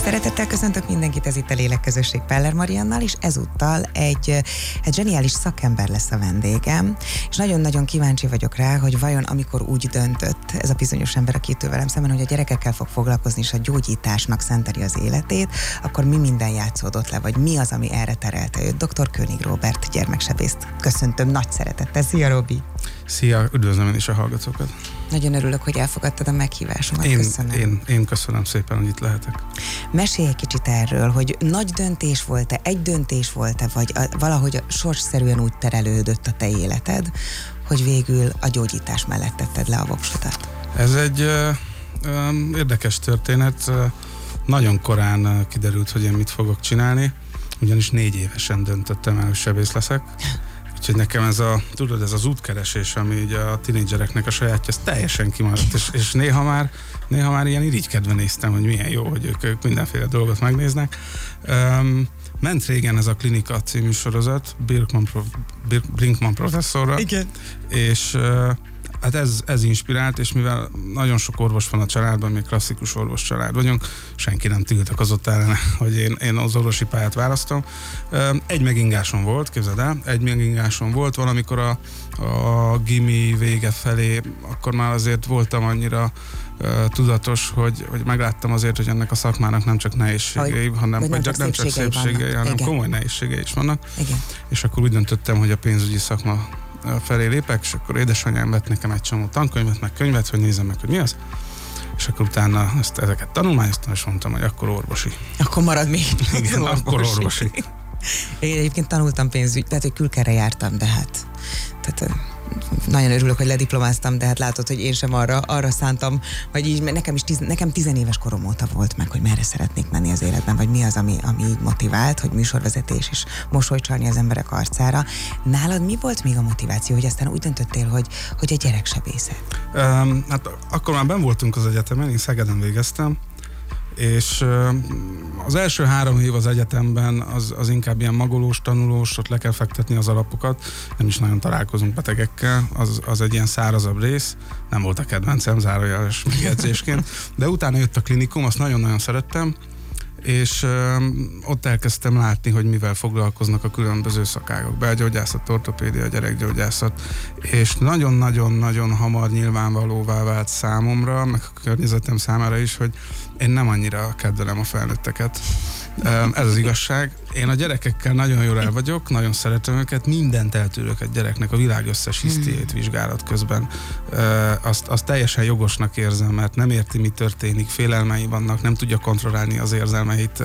Szeretettel köszöntök mindenkit, ez itt a Lélekközösség Peller Mariannal, és ezúttal egy zseniális szakember lesz a vendégem, és nagyon-nagyon kíváncsi vagyok rá, hogy vajon amikor úgy döntött ez a bizonyos ember, aki itt velem szemben, hogy a gyerekekkel fog foglalkozni, és a gyógyításnak szenteli az életét, akkor mi minden játszódott le, vagy mi az, ami erre terelte őt. Dr. König Róbert gyermeksebészt köszöntöm nagy szeretettel. Szia, Robi! Szia, üdvözlöm én is a hallgatókat. Nagyon örülök, hogy elfogadtad a meghívásomat. Én köszönöm szépen, hogy itt lehetek. Mesélj egy kicsit erről, hogy nagy döntés volt-e, egy döntés volt-e, vagy valahogy sorsszerűen úgy terelődött a te életed, hogy végül a gyógyítás mellett tetted le a voksodat? Ez egy érdekes történet. Nagyon korán kiderült, hogy én mit fogok csinálni, ugyanis 4 évesen döntöttem el, hogy sebész leszek. Úgyhogy nekem ez az útkeresés, ami így a tinédzsereknek a sajátja, ez teljesen kimaradt, és néha már ilyen irigykedve néztem, hogy milyen jó, hogy ők mindenféle dolgot megnéznek. Ment régen ez a Klinika című sorozat, Brinkman professzorra. Igen. És hát ez inspirált, és mivel nagyon sok orvos van a családban, még klasszikus orvos család vagyunk, senki nem tiltakozott ellene, hogy én az orvosi pályát választom. Egy megingásom volt, képzeld el, valamikor a gimi vége felé, akkor már azért voltam annyira tudatos, hogy megláttam azért, hogy ennek a szakmának nem csak nehézségei, nem csak szépségei, hanem igen, komoly nehézségei is vannak. Igen. És akkor úgy döntöttem, hogy a pénzügyi szakma felé lépek, és akkor édesanyám vett nekem egy csomó tankönyvet, meg könyvet, hogy nézzem meg, hogy mi az. És akkor utána ezeket tanulmányoztam, és mondtam, hogy akkor orvosi. Akkor marad még. Igen, akkor orvosi. Én egyébként tanultam pénzügy, tehát hogy külkerre jártam, de hát nagyon örülök, hogy lediplomáztam, de hát látod, hogy én sem arra szántam, vagy így, nekem 10 éves korom óta volt meg, hogy merre szeretnék menni az életben, vagy mi az, ami így motivált, hogy műsorvezetés és mosolyt csalni az emberek arcára. Nálad mi volt még a motiváció, hogy aztán úgy döntöttél, hogy a gyereksebészet? Hát akkor már benn voltunk az egyetemen, én Szegeden végeztem, és az első 3 év az egyetemben az inkább ilyen magolós, tanulós, ott le kell fektetni az alapokat, nem is nagyon találkozunk betegekkel, az egy ilyen szárazabb rész, nem volt a kedvencem, zárójeles megjegyzésként, de utána jött a klinikum, azt nagyon-nagyon szerettem, és ott elkezdtem látni, hogy mivel foglalkoznak a különböző szakágok, belgyógyászat, ortopédia, gyerekgyógyászat, és nagyon-nagyon-nagyon hamar nyilvánvalóvá vált számomra, meg a környezetem számára is, hogy én nem annyira kedvelem a felnőtteket. Ez az igazság. Én a gyerekekkel nagyon jól el vagyok, nagyon szeretem őket, mindent eltűrök egy gyereknek, a világ összes hisztiét vizsgálat közben. Azt teljesen jogosnak érzem, mert nem érti, mi történik, félelmei vannak, nem tudja kontrollálni az érzelmeit.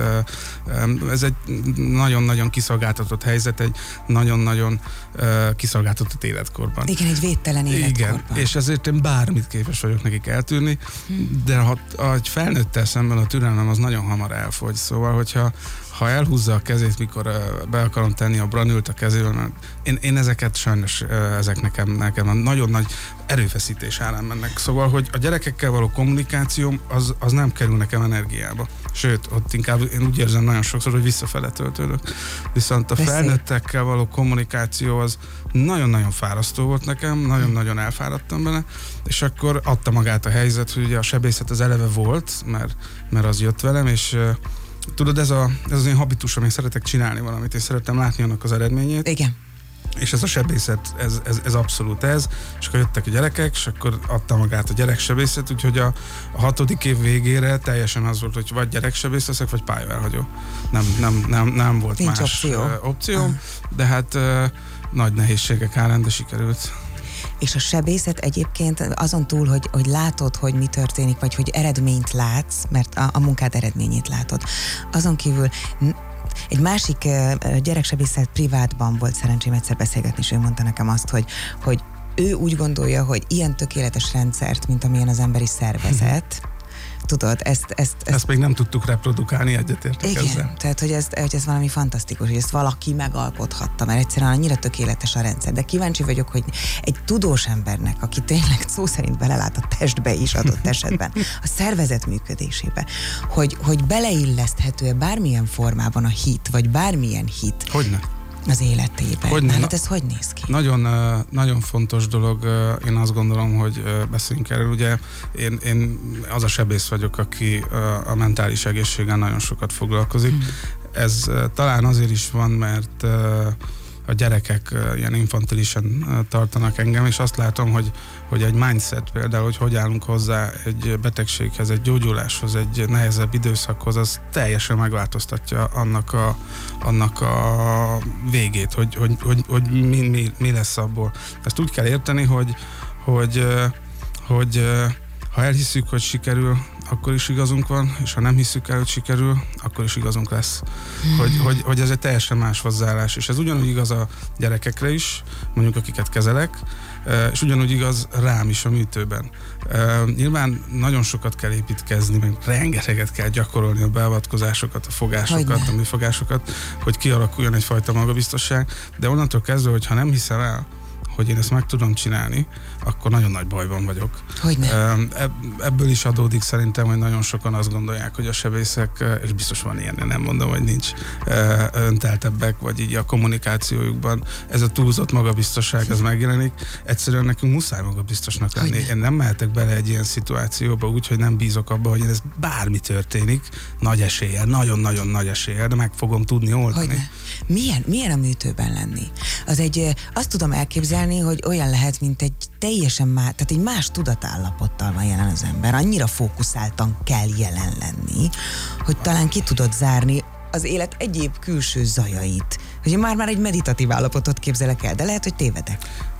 Ez egy nagyon-nagyon kiszolgáltatott helyzet, egy nagyon-nagyon kiszolgáltatott életkorban. Igen, egy védtelen életkorban. Igen, és ezért én bármit képes vagyok nekik eltűrni, de ha egy felnőttel szemben a türelmem az nagyon hamar elfogy. Szóval, hogyha elhúzza a kezét, mikor be akarom tenni a branült a kezével, mert én ezeket sajnos, ezek nekem nagyon nagy erőfeszítés árán mennek. Szóval, hogy a gyerekekkel való kommunikációm az nem kerül nekem energiába. Sőt, ott inkább én úgy érzem nagyon sokszor, hogy visszafele töltődök. Viszont a felnőttekkel való kommunikáció az nagyon-nagyon fárasztó volt nekem, nagyon-nagyon elfáradtam benne, és akkor adta magát a helyzet, hogy ugye a sebészet az eleve volt, mert az jött velem, és tudod, ez az én habitusom, én szeretek csinálni valamit, én szeretem látni annak az eredményét. Igen. És ez a sebészet, ez abszolút ez, és akkor jöttek a gyerekek, és akkor adta magát a gyereksebészet, úgyhogy a 6. év végére teljesen az volt, hogy vagy gyereksebész leszek, vagy pályaelhagyó. Nem volt nincs más opció, de hát nagy nehézségek árán, de sikerült. És a sebészet egyébként azon túl, hogy látod, hogy mi történik, vagy hogy eredményt látsz, mert a munkád eredményét látod. Azon kívül egy másik gyereksebészet privátban volt szerencsém egyszer beszélgetni, és ő mondta nekem azt, hogy ő úgy gondolja, hogy ilyen tökéletes rendszert, mint amilyen az emberi szervezet, tudod, ezt még nem tudtuk reprodukálni, egyetértek ezzel. Igen, tehát hogy ez valami fantasztikus, hogy ezt valaki megalkothatta, mert egyszerűen annyira tökéletes a rendszer. De kíváncsi vagyok, hogy egy tudós embernek, aki tényleg szó szerint belelát a testbe is adott esetben, a szervezet működésébe, hogy beleilleszthető-e bármilyen formában a hit, vagy bármilyen hit. Hogyne? az életében. Hát ez hogy néz ki? Nagyon fontos dolog, én azt gondolom, hogy beszéljünk erről. Ugye én az a sebész vagyok, aki a mentális egészséggel nagyon sokat foglalkozik. Ez talán azért is van, mert a gyerekek ilyen infantilisen tartanak engem, és azt látom, hogy egy mindset például, hogy állunk hozzá egy betegséghez, egy gyógyuláshoz, egy nehezebb időszakhoz, az teljesen megváltoztatja annak a végét, hogy mi lesz abból. Ezt úgy kell érteni, hogy ha elhiszük, hogy sikerül, akkor is igazunk van, és ha nem hiszük el, hogy sikerül, akkor is igazunk lesz. Hogy ez egy teljesen más hozzáállás, és ez ugyanúgy igaz a gyerekekre is, mondjuk akiket kezelek, és ugyanúgy igaz rám is a műtőben. Nyilván nagyon sokat kell építkezni, meg rengeteget kell gyakorolni a beavatkozásokat, a fogásokat, a műfogásokat, hogy kialakuljon egyfajta magabiztosság, de onnantól kezdve, hogy ha nem hiszem el, hogy én ezt meg tudom csinálni, akkor nagyon nagy bajban vagyok. Ebből is adódik szerintem, hogy nagyon sokan azt gondolják, hogy a sebészek, és biztos van ilyen, nem mondom, hogy nincs, önteltebbek, vagy így a kommunikációjukban ez a túlzott magabiztosság, ez megjelenik. Egyszerűen nekünk muszáj magabiztosnak lenni. Én nem mehetek bele egy ilyen szituációba úgy, hogy nem bízok abba, hogy ez bármi történik, nagy eséllyel, nagyon-nagyon nagy eséllyel, de meg fogom tudni oldani. Milyen a műtőben lenni? Azt tudom elképzelni, hogy olyan lehet, mint egy teljesen tehát egy más tudatállapottal van jelen az ember. Annyira fókuszáltan kell jelen lenni, hogy talán ki tudod zárni az élet egyéb külső zajait. Hogy már egy meditatív állapotot képzelek el, de lehet, hogy tévedek.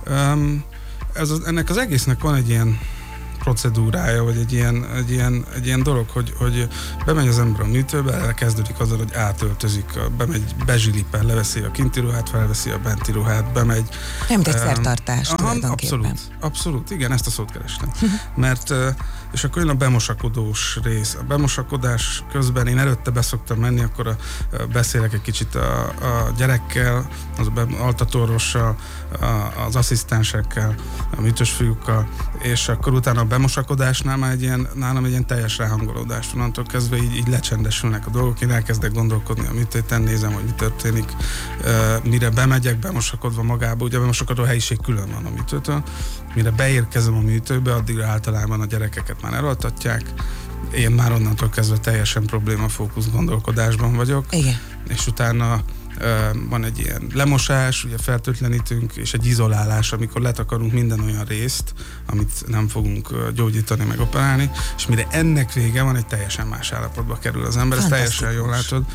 Ennek az egésznek van egy ilyen procedúrája, vagy egy ilyen dolog, hogy bemegy az ember a műtőbe, elkezdődik azzal, hogy átöltözik, bezsilipel, leveszi a kinti ruhát, felveszi a benti ruhát, bemegy. Nem, mint egy szertartás tulajdonképpen. Abszolút, igen, ezt a szót kerestem. Mert, és akkor jön a bemosakodós rész. A bemosakodás közben én előtte beszoktam menni, akkor beszélek egy kicsit a gyerekkel, az altatóorvossal, az asszisztensekkel, a műtősfiúkkal, és akkor utána a bemosakodásnál már nálam egy ilyen teljes ráhangolódás. Onnantól kezdve így lecsendesülnek a dolgok, én elkezdek gondolkodni a műtéten, nézem, hogy mi történik, mire bemegyek, bemosakodva magába, ugye a bemosakodó helyiség külön van a műtőtől, mire beérkezem a műtőbe, addigra általában a gyerekeket már elaltatják, én már onnantól kezdve teljesen problémafókusz gondolkodásban vagyok. Igen. És utána van egy ilyen lemosás, ugye fertőtlenítünk, és egy izolálás, amikor letakarunk minden olyan részt, amit nem fogunk gyógyítani, meg operálni, és mire ennek vége van, egy teljesen más állapotba kerül az ember, ezt teljesen jól látod,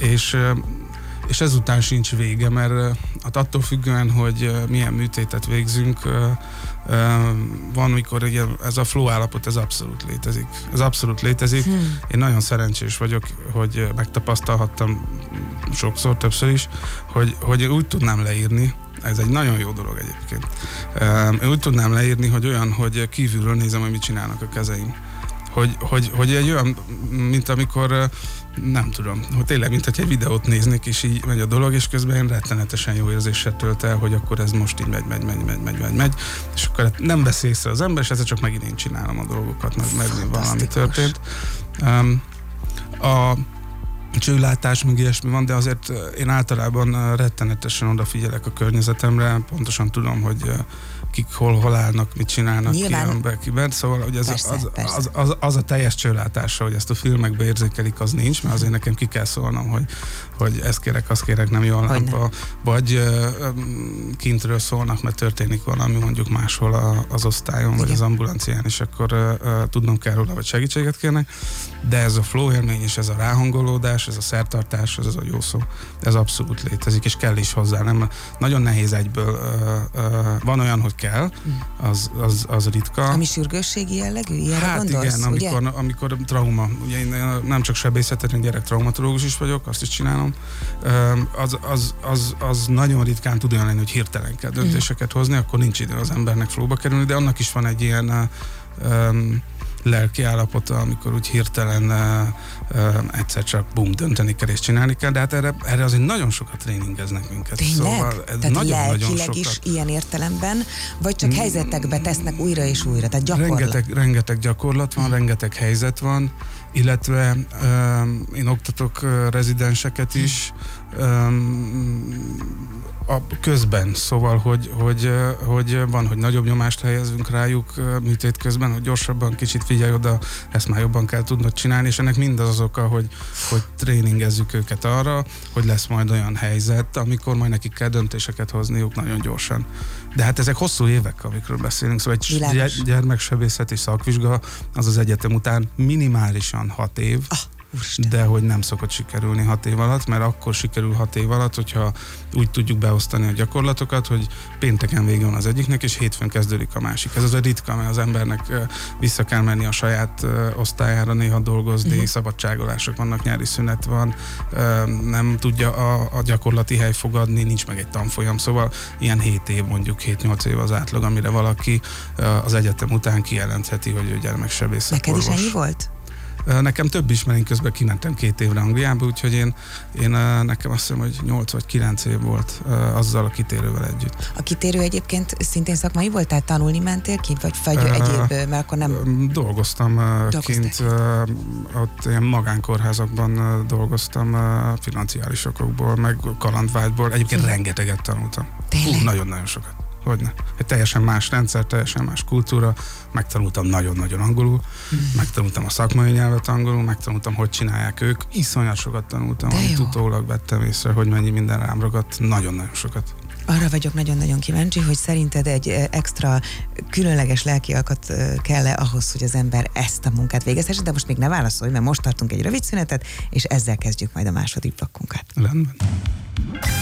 és ezután sincs vége, mert attól függően, hogy milyen műtétet végzünk, van, mikor ugye ez a flow állapot, ez abszolút létezik. Ez abszolút létezik. Én nagyon szerencsés vagyok, hogy megtapasztalhattam sokszor, többször is, hogy úgy tudnám leírni, ez egy nagyon jó dolog egyébként. Én úgy tudnám leírni, hogy olyan, hogy kívülről nézem, hogy mit csinálnak a kezeim. Hogy egy olyan, mint amikor nem tudom, hogy tényleg, mint hogy egy videót néznék, és így megy a dolog, és közben én rettenetesen jó érzéssel tölt el, hogy akkor ez most így megy, és akkor nem vesz észre az ember, és ezzel csak megint én csinálom a dolgokat, meg valami történt. A csőlátás, meg ilyesmi van, de azért én általában rettenetesen odafigyelek a környezetemre, pontosan tudom, hogy kik hol állnak, mit csinálnak, kiben, szóval hogy az a teljes csőlátása, hogy ezt a filmekbe érzékelik, az nincs, mert azért nekem ki kell szólnom, hogy ezt kérek, azt kérek, nem jó a lámpa, vagy kintről szólnak, mert történik valami mondjuk máshol az osztályon, vagy az ambulancián, és akkor tudnom kell róla, vagy segítséget kérnek, de ez a flow élmény, és ez a ráhangolódás, ez a szertartás, ez a jó szó, ez abszolút létezik, és kell is hozzá, nem? Nagyon nehéz egyből, van olyan, hogy kell, az ritka. Ami sürgősségi jellegű? Ilyenre hát gondolsz, igen, amikor trauma, ugye én nem csak sebészetet, én gyerektraumatológus is vagyok, azt is csinálom, az nagyon ritkán tud olyan lenni, hogy hirtelen kell döntéseket hozni, akkor nincs idő az embernek flowba kerülni, de annak is van egy ilyen lelki állapota, amikor úgy hirtelen egyszer csak dönteni kell és csinálni kell, de hát erre azért nagyon sokat tréningeznek minket. Tényleg? Szóval tehát lelkileg is ilyen értelemben, vagy csak helyzetekbe tesznek újra és újra, tehát gyakorlat? Rengeteg gyakorlat van, rengeteg helyzet van, illetve én oktatok rezidenseket is a közben, szóval, hogy van, hogy nagyobb nyomást helyezünk rájuk műtét közben, hogy gyorsabban kicsit figyelj oda, ezt már jobban kell tudnod csinálni, és ennek mind az oka, hogy tréningezzük őket arra, hogy lesz majd olyan helyzet, amikor majd nekik kell döntéseket hozniuk nagyon gyorsan. De hát ezek hosszú évek, amikről beszélünk, szóval egy gyermeksebészeti szakvizsga az az egyetem után minimálisan 6 év, de hogy nem szokott sikerülni 6 év alatt, mert akkor sikerül 6 év alatt, hogyha úgy tudjuk beosztani a gyakorlatokat, hogy pénteken vége van az egyiknek, és hétfőn kezdődik a másik. Ez az a ritka, mert az embernek vissza kell menni a saját osztályára néha dolgozni, szabadságolások vannak, nyári szünet van, nem tudja a gyakorlati hely fogadni, nincs meg egy tanfolyam, szóval ilyen 7 év, mondjuk 7-8 év az átlag, amire valaki az egyetem után kijelentheti, hogy ő gyermeksebész. Neked is ennyi volt? Nekem több is, mert én közben kimentem 2 évre Angliába, úgyhogy én nekem azt hiszem, hogy 8 vagy 9 év volt azzal a kitérővel együtt. A kitérő egyébként szintén szakmai volt, tehát tanulni mentél ki, vagy egyéb, mert akkor nem... Dolgoztam kint, ott ilyen magánkórházakban dolgoztam financiális okokból, meg kalandvágyból. Egyébként rengeteget tanultam. Tényleg? Nagyon-nagyon sokat. Hogyne. Egy teljesen más rendszer, teljesen más kultúra, megtanultam nagyon-nagyon angolul, megtanultam a szakmai nyelvet angolul, megtanultam, hogy csinálják ők, iszonyat sokat tanultam, amit utólag vettem észre, hogy mennyi minden rám ragadt, nagyon-nagyon sokat. Arra vagyok nagyon-nagyon kíváncsi, hogy szerinted egy extra különleges lelki alkat kell-e ahhoz, hogy az ember ezt a munkát végezhesse, de most még ne válaszolj, mert most tartunk egy rövid szünetet, és ezzel kezdjük majd a második blokkunkat. Rendben.